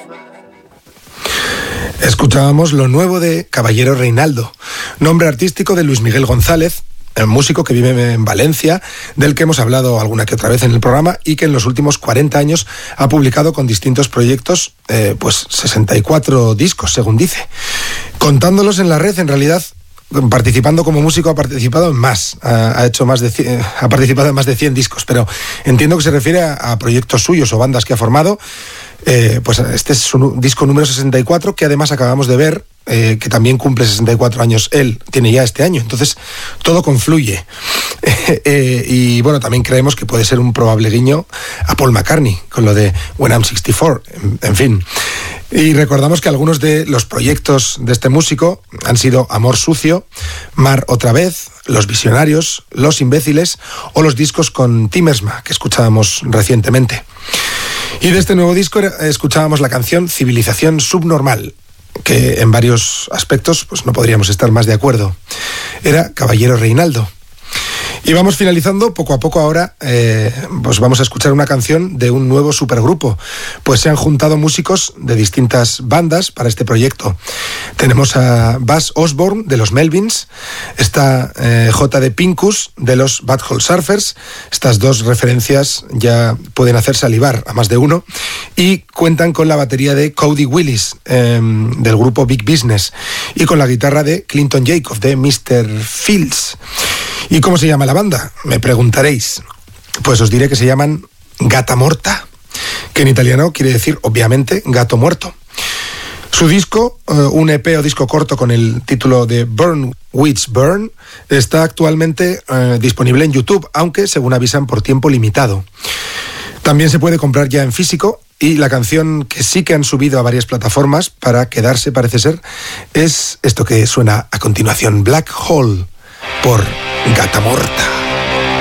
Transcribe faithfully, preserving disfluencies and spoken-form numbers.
Escuchábamos lo nuevo de Caballero Reinaldo, nombre artístico de Luis Miguel González, un músico que vive en Valencia, del que hemos hablado alguna que otra vez en el programa y que en los últimos cuarenta años ha publicado con distintos proyectos eh, pues sesenta y cuatro discos, según dice. Contándolos en la red, en realidad, participando como músico ha participado en más, ha, ha hecho más de cien, ha participado en más de cien discos, pero entiendo que se refiere a, a proyectos suyos o bandas que ha formado. Eh, pues este es su disco número sesenta y cuatro, que además acabamos de ver, eh, que también cumple sesenta y cuatro años él, tiene ya este año, entonces todo confluye. Eh, eh, y bueno, también creemos que puede ser un probable guiño a Paul McCartney, con lo de When I'm sixty-four, en, en fin. Y recordamos que algunos de los proyectos de este músico han sido Amor Sucio, Mar otra vez, Los Visionarios, Los Imbéciles o los discos con Timmersma, que escuchábamos recientemente. Y de este nuevo disco escuchábamos la canción Civilización Subnormal, que en varios aspectos pues no podríamos estar más de acuerdo. Era Caballero Reinaldo. Y vamos finalizando poco a poco ahora, eh, pues vamos a escuchar una canción de un nuevo supergrupo, pues se han juntado músicos de distintas bandas para este proyecto. Tenemos a Buzz Osborne de los Melvins, está eh, J D Pincus de los Bad Hole Surfers, estas dos referencias ya pueden hacer salivar a más de uno, y cuentan con la batería de Cody Willis eh, del grupo Big Business y con la guitarra de Clinton Jacob de mister Fields. ¿Y cómo se llama la banda? Me preguntaréis. Pues os diré que se llaman Gata Morta, que en italiano quiere decir, obviamente, gato muerto. Su disco, un E P o disco corto con el título de Burn Witch Burn, está actualmente eh, disponible en YouTube, aunque según avisan por tiempo limitado. También se puede comprar ya en físico, y la canción que sí que han subido a varias plataformas para quedarse, parece ser, es esto que suena a continuación, Black Hole, por Gata Morta.